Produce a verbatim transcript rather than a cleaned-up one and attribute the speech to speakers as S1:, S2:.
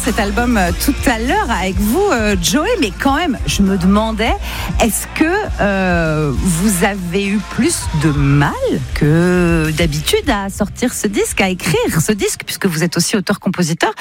S1: cet album euh, tout à l'heure avec vous, euh, Joey, mais quand même, je me demandais, est-ce que euh, vous avez eu plus de mal que d'habitude à sortir ce disque, à écrire ce disque, puisque vous êtes aussi auteur-compositeur?